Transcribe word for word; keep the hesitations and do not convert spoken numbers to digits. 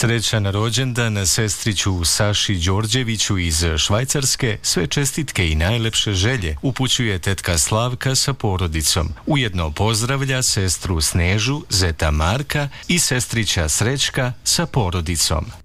Srećan rođendan sestriću Saši Đorđeviću iz Švajcarske, sve čestitke i najlepše želje upućuje tetka Slavka sa porodicom. Ujedno pozdravlja sestru Snežu, zeta Marka i sestrića Srećka sa porodicom.